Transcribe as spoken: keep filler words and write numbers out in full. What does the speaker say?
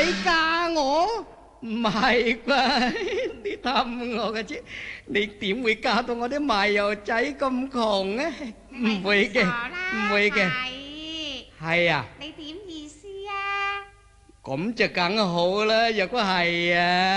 你嫁我？唔係啩？你氹我嘅啫，你點會嫁到我啲賣油仔咁窮啊？唔會嘅，唔會嘅。 係係啊， 你點意思啊？ 咁就梗好啦，若果係啊。